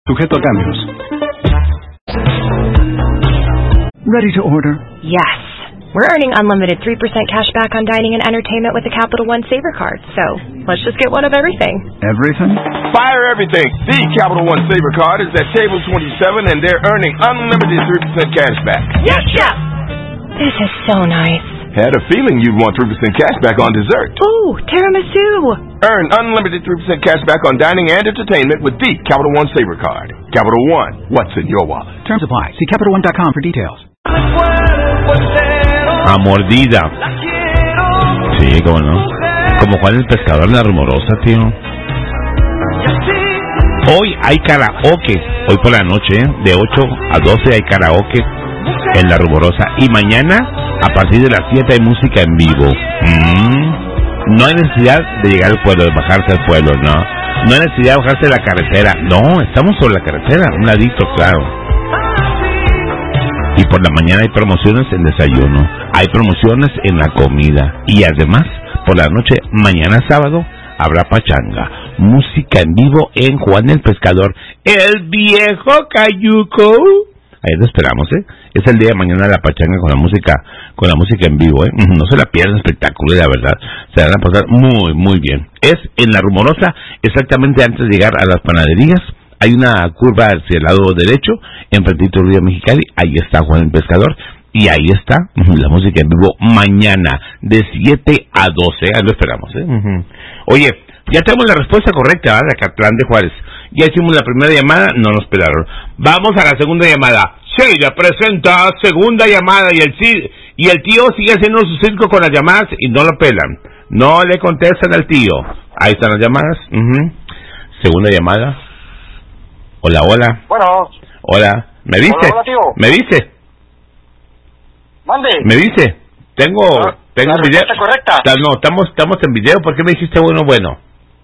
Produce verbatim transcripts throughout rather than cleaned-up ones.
Sujeto a cambios. Ready to order? Yes. We're earning unlimited three percent cash back on dining and entertainment with the Capital One Saver Card. So, let's just get one of everything. Everything? Fire everything. The Capital One Saver Card is at table twenty-seven, and they're earning unlimited three percent cash back. Yes, Chef! This is so nice. Had a feeling you'd want three percent cash back on dessert. Ooh, tiramisu! Earn unlimited three percent cash back on dining and entertainment with the Capital One Saver Card. Capital One, what's in your wallet? Terms apply. See Capital One dot com for details. A mordida. Sí, cómo no. Como Juan el Pescador en La Rumorosa, tío. Hoy hay karaoke. Hoy por la noche, de ocho a doce hay karaoke en La Rumorosa. Y mañana, a partir de las siete, hay música en vivo. Mm. No hay necesidad de llegar al pueblo, de bajarse al pueblo, no. No hay necesidad de bajarse de la carretera. No, estamos sobre la carretera, un ladito, claro. Y por la mañana hay promociones en desayuno, hay promociones en la comida. Y además, por la noche, mañana sábado, habrá pachanga. Música en vivo en Juan el Pescador, el viejo Cayuco. Ahí lo esperamos, ¿eh? Es el día de mañana la pachanga con la música, con la música en vivo, ¿eh? No se la pierdan, espectáculo, la verdad. Se van a pasar muy, muy bien. Es en La Rumorosa, exactamente antes de llegar a las panaderías. Hay una curva hacia el lado derecho, enfrentito del río Mexicali. Ahí está Juan el Pescador. Y ahí está la música en vivo mañana, de siete a doce. Ahí lo esperamos, ¿eh? Uh-huh. Oye, ya tenemos la respuesta correcta, ¿verdad? De Acatlán de Juárez. Ya hicimos la primera llamada, no nos pelaron. Vamos a la segunda llamada. Sheila presenta segunda llamada y el, y el tío sigue haciendo su circo con las llamadas y no lo pelan. No le contestan al tío. Ahí están las llamadas. Uh-huh. Segunda llamada. Hola, hola. Bueno. Hola. ¿Me viste? Hola, hola, tío. ¿Me viste? Mande. ¿Me viste? Tengo, no, tengo la video. correcta. No, estamos, estamos en video. ¿Por qué me dijiste bueno, bueno?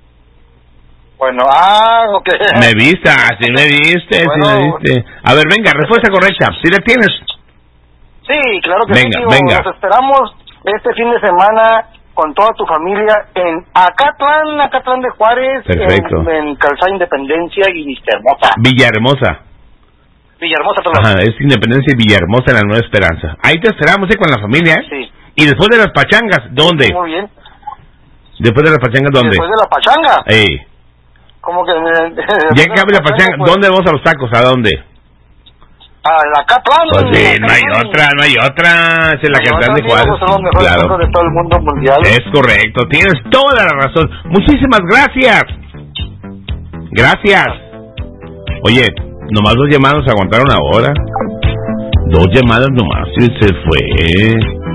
Bueno, ah, ok. Me viste, sí me viste, bueno, sí me viste. A ver, venga, respuesta correcta. ¿Sí la tienes? Sí, claro que venga, sí, tío. Venga, Nos esperamos este fin de semana con toda tu familia en Acatlán, Acatlán de Juárez. Perfecto. En, en Calzada Independencia y Villahermosa. Villahermosa. Villahermosa, perdón. Ajá, es Independencia y Villahermosa en la Nueva Esperanza. Ahí te esperamos, ¿eh? Con la familia, ¿eh? Sí. Y después de las pachangas, ¿dónde? Sí, muy bien. Después de las pachangas, ¿dónde? Después de la pachanga. Eh. ¿Cómo que? Ya que abre la pachanga, pues, ¿dónde vamos a los tacos? ¿A dónde? A la Acatlán. Pues sí, no hay otra, no hay otra. Es la Acatlán de Juárez. Son los mejores tacos de todo el mundo mundial. Es correcto, tienes toda la razón. Muchísimas gracias. Gracias. Oye, nomás dos llamadas aguantaron ahora. Dos llamadas nomás y se fue.